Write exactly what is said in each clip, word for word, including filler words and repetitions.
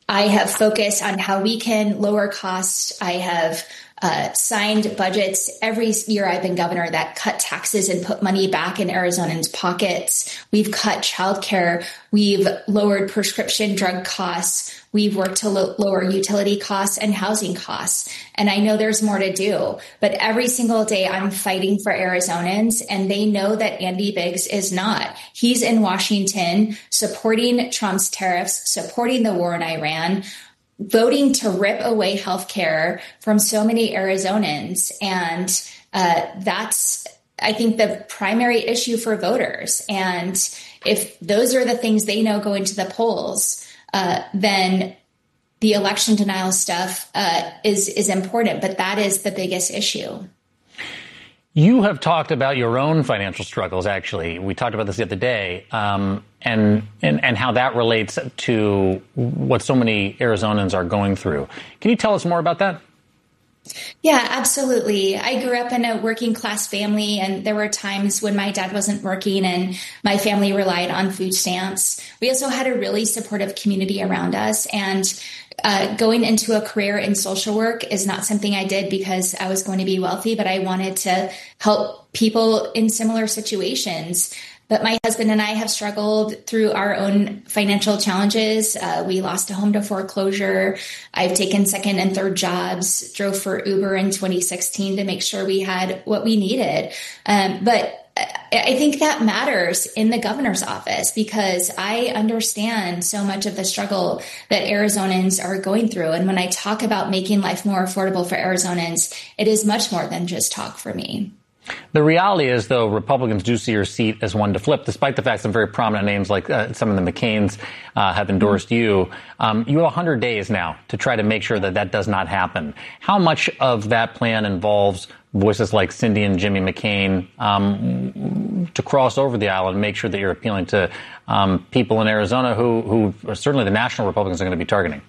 I have focused on how we can lower costs. I have uh, signed budgets every year I've been governor that cut taxes and put money back in Arizonans' pockets. We've cut childcare. We've lowered prescription drug costs. We've worked to lo- lower utility costs and housing costs. And I know there's more to do, but every single day I'm fighting for Arizonans, and they know that Andy Biggs is not. He's in Washington supporting Trump's tariffs, supporting the war in Iran, voting to rip away healthcare from so many Arizonans. And uh, that's, I think, the primary issue for voters. And if those are the things they know going to the polls, uh, then the election denial stuff uh, is, is important. But that is the biggest issue. You have talked about your own financial struggles, actually. We talked about this the other day, um, and, and and how that relates to what so many Arizonans are going through. Can you tell us more about that? Yeah, absolutely. I grew up in a working class family, and there were times when my dad wasn't working and my family relied on food stamps. We also had a really supportive community around us, and Uh, going into a career in social work is not something I did because I was going to be wealthy, but I wanted to help people in similar situations. But my husband and I have struggled through our own financial challenges. Uh, we lost a home to foreclosure. I've taken second and third jobs, drove for Uber in twenty sixteen to make sure we had what we needed. Um, but I think that matters in the governor's office because I understand so much of the struggle that Arizonans are going through. And when I talk about making life more affordable for Arizonans, it is much more than just talk for me. The reality is, though, Republicans do see your seat as one to flip, despite the fact some very prominent names like uh, some of the McCains uh, have endorsed mm-hmm. you. Um, you have one hundred days now to try to make sure that that does not happen. How much of that plan involves voices like Cindy and Jimmy McCain um, to cross over the aisle and make sure that you're appealing to um, people in Arizona who, who certainly the national Republicans are going to be targeting?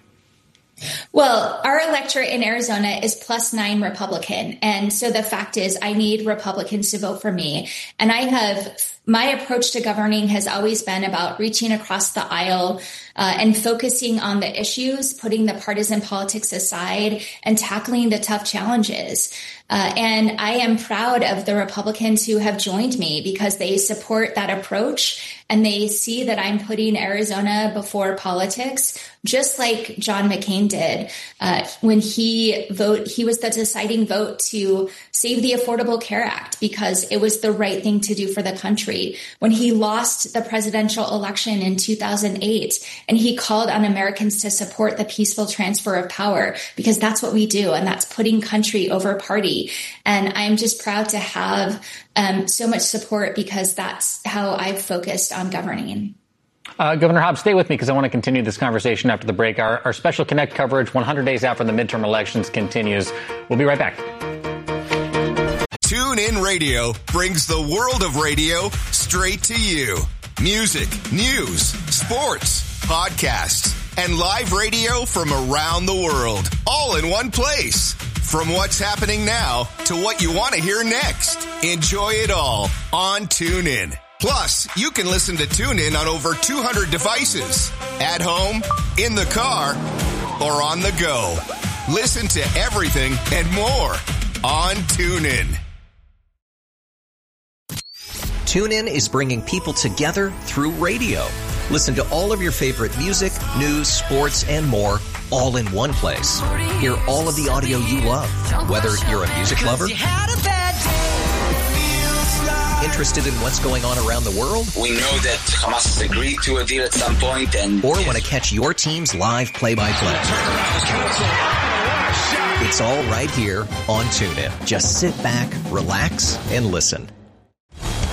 Well, our electorate in Arizona is plus nine Republican. And so the fact is I need Republicans to vote for me. And I have my approach to governing has always been about reaching across the aisle uh, and focusing on the issues, putting the partisan politics aside and tackling the tough challenges. Uh, and I am proud of the Republicans who have joined me because they support that approach and they see that I'm putting Arizona before politics, just like John McCain did uh, when he vote. He was the deciding vote to save the Affordable Care Act because it was the right thing to do for the country. When he lost the presidential election in two thousand eight and he called on Americans to support the peaceful transfer of power because that's what we do and that's putting country over party. And I'm just proud to have um, so much support because that's how I've focused on governing. Uh, Governor Hobbs, stay with me because I want to continue this conversation after the break. Our, our special Connect coverage one hundred days out from the midterm elections continues. We'll be right back. TuneIn Radio brings the world of radio straight to you. Music, news, sports, podcasts, and live radio from around the world, all in one place. From what's happening now to what you want to hear next. Enjoy it all on TuneIn. Plus, you can listen to TuneIn on over two hundred devices. At home, in the car, or on the go. Listen to everything and more on TuneIn. TuneIn is bringing people together through radio. Listen to all of your favorite music, news, sports, and more all in one place. Hear all of the audio you love, whether you're a music lover, interested in what's going on around the world, we know that Hamas has agreed to a deal at some point, and or want to catch your team's live play-by-play. It's all right here on TuneIn. Just sit back, relax, and listen.